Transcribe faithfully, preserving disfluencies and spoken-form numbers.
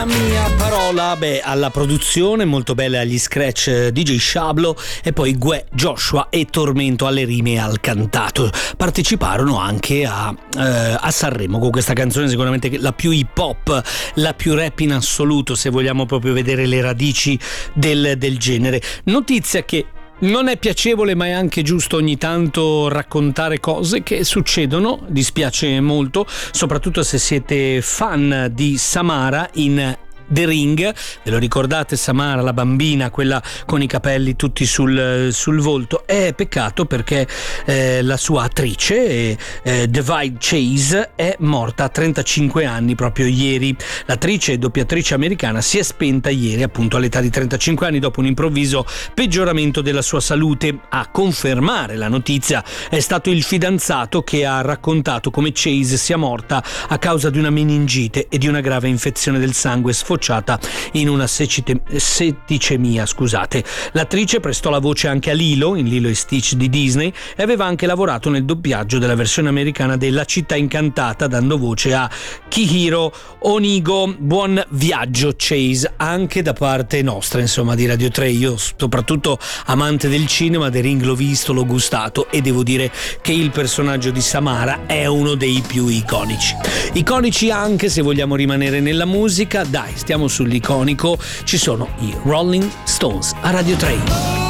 Mia parola, beh, alla produzione, molto bella agli scratch D J Shablo e poi Gue, Joshua e Tormento alle rime e al cantato. Parteciparono anche a, eh, a Sanremo con questa canzone, sicuramente la più hip hop, la più rap in assoluto, se vogliamo proprio vedere le radici del, del genere. Notizia che non è piacevole, ma è anche giusto ogni tanto raccontare cose che succedono, dispiace molto, soprattutto se siete fan di Samara in The Ring. Ve lo ricordate Samara, la bambina, quella con i capelli tutti sul, sul volto? È peccato perché eh, la sua attrice, eh, Daveed Chase, è morta a trentacinque anni proprio ieri. L'attrice e doppiatrice americana si è spenta ieri appunto all'età di trentacinque anni dopo un improvviso peggioramento della sua salute. A confermare la notizia è stato il fidanzato, che ha raccontato come Chase sia morta a causa di una meningite e di una grave infezione del sangue sfociata in una secite, setticemia, scusate. L'attrice prestò la voce anche a Lilo in Lilo e Stitch di Disney e aveva anche lavorato nel doppiaggio della versione americana della Città Incantata, dando voce a Chihiro Onigo. Buon viaggio Chase anche da parte nostra, insomma, di Radio tre. Io, soprattutto amante del cinema, The Ring l'ho visto, l'ho gustato e devo dire che il personaggio di Samara è uno dei più iconici. Iconici anche, se vogliamo rimanere nella musica, dai, stiamo sull'iconico, ci sono i Rolling Stones a Radio tre.